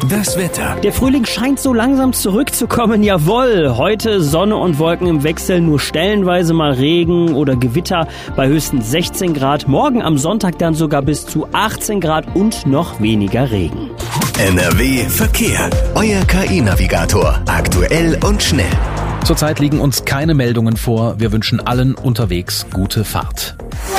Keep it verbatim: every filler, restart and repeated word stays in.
Das Wetter. Der Frühling scheint so langsam zurückzukommen, jawohl. Heute Sonne und Wolken im Wechsel, nur stellenweise mal Regen oder Gewitter bei höchstens sechzehn Grad. Morgen am Sonntag dann sogar bis zu achtzehn Grad und noch weniger Regen. N R W Verkehr. Euer K I-Navigator. Aktuell und schnell. Zurzeit liegen uns keine Meldungen vor. Wir wünschen allen unterwegs gute Fahrt.